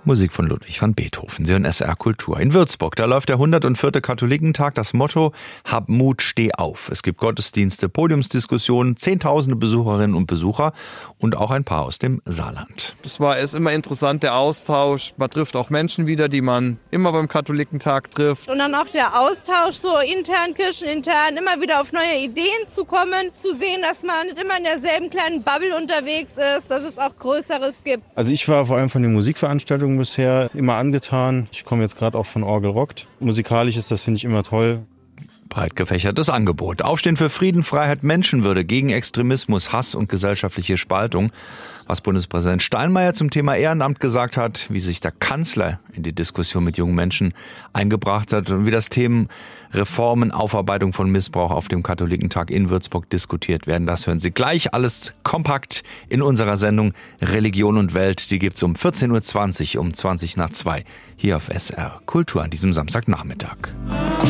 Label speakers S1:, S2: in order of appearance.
S1: Musik von Ludwig van Beethoven. Sie hören SR Kultur. In Würzburg, da läuft der 104. Katholikentag. Das Motto: Hab Mut, steh auf. Es gibt Gottesdienste, Podiumsdiskussionen, Zehntausende Besucherinnen und Besucher und auch ein paar aus dem Saarland.
S2: Es ist immer interessant, der Austausch. Man trifft auch Menschen wieder, die man immer beim Katholikentag trifft.
S3: Und dann auch der Austausch, so intern, kirchenintern, immer wieder auf neue Ideen zu kommen, zu sehen, dass man nicht immer in derselben kleinen Bubble unterwegs ist, dass es auch Größeres gibt.
S4: Also ich war vor allem von den Musikveranstaltungen bisher immer angetan. Ich komme jetzt gerade auch von Orgel Rockt. Musikalisch ist das, finde ich, immer toll.
S1: Breit gefächertes Angebot. Aufstehen für Frieden, Freiheit, Menschenwürde, gegen Extremismus, Hass und gesellschaftliche Spaltung. Was Bundespräsident Steinmeier zum Thema Ehrenamt gesagt hat, wie sich der Kanzler in die Diskussion mit jungen Menschen eingebracht hat und wie das Themen Reformen, Aufarbeitung von Missbrauch auf dem Katholikentag in Würzburg diskutiert werden. Das hören Sie gleich alles kompakt in unserer Sendung Religion und Welt. Die gibt's um 14.20 Uhr, um 2 hier auf SR Kultur an diesem Samstagnachmittag.